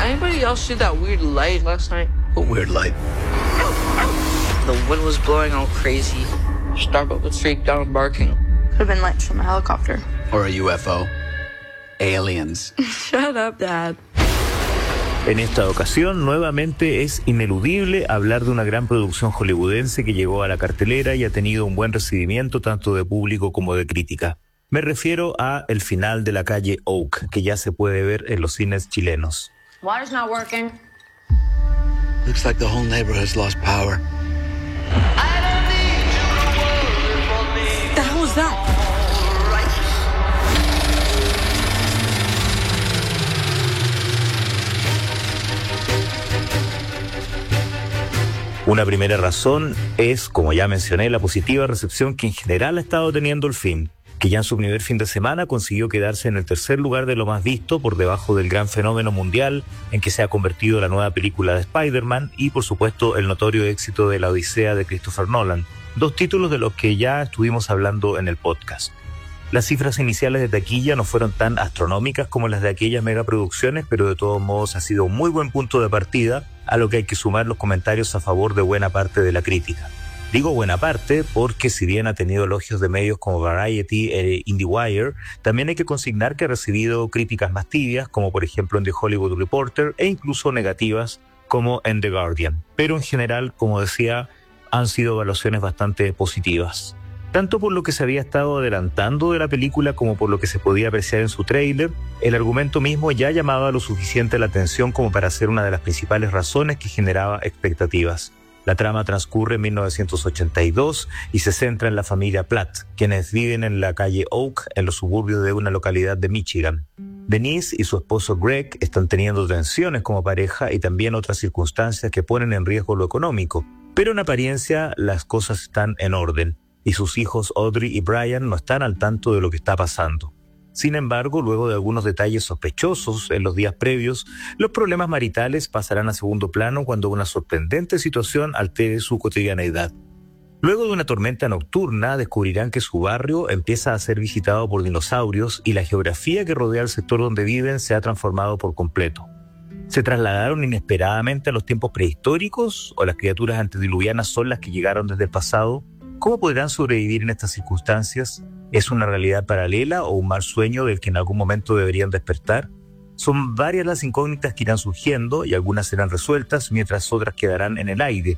anybody else see that weird light last night? What weird light? The wind was blowing all crazy. Starbuck would streak down barking. Could have been lights from a helicopter. Or a UFO. Aliens. Shut up, Dad. En esta ocasión, nuevamente es ineludible hablar de una gran producción hollywoodense que llegó a la cartelera y ha tenido un buen recibimiento tanto de público como de crítica. Me refiero a El final de la calle Oak, que ya se puede ver en los cines chilenos. Water's not working. Looks like the whole neighborhood's lost power. What the hell was that? Una primera razón es, como ya mencioné, la positiva recepción que en general ha estado teniendo el film, que ya en su primer fin de semana consiguió quedarse en el tercer lugar de lo más visto, por debajo del gran fenómeno mundial en que se ha convertido la nueva película de Spider-Man y, por supuesto, el notorio éxito de La Odisea de Christopher Nolan, dos títulos de los que ya estuvimos hablando en el podcast. Las cifras iniciales de taquilla no fueron tan astronómicas como las de aquellas megaproducciones, pero de todos modos ha sido un muy buen punto de partida, a lo que hay que sumar los comentarios a favor de buena parte de la crítica. Digo buena parte porque si bien ha tenido elogios de medios como Variety e IndieWire, también hay que consignar que ha recibido críticas más tibias, como por ejemplo en The Hollywood Reporter, e incluso negativas, como en The Guardian. Pero en general, como decía, han sido evaluaciones bastante positivas. Tanto por lo que se había estado adelantando de la película como por lo que se podía apreciar en su tráiler, el argumento mismo ya llamaba lo suficiente la atención como para ser una de las principales razones que generaba expectativas. La trama transcurre en 1982 y se centra en la familia Platt, quienes viven en la calle Oak, en los suburbios de una localidad de Michigan. Denise y su esposo Greg están teniendo tensiones como pareja y también otras circunstancias que ponen en riesgo lo económico, pero en apariencia las cosas están en orden, y sus hijos Audrey y Brian no están al tanto de lo que está pasando. Sin embargo, luego de algunos detalles sospechosos en los días previos, los problemas maritales pasarán a segundo plano cuando una sorprendente situación altere su cotidianeidad. Luego de una tormenta nocturna, descubrirán que su barrio empieza a ser visitado por dinosaurios y la geografía que rodea el sector donde viven se ha transformado por completo. ¿Se trasladaron inesperadamente a los tiempos prehistóricos o las criaturas antediluvianas son las que llegaron desde el pasado? ¿Cómo podrán sobrevivir en estas circunstancias? ¿Es una realidad paralela o un mal sueño del que en algún momento deberían despertar? Son varias las incógnitas que irán surgiendo y algunas serán resueltas mientras otras quedarán en el aire,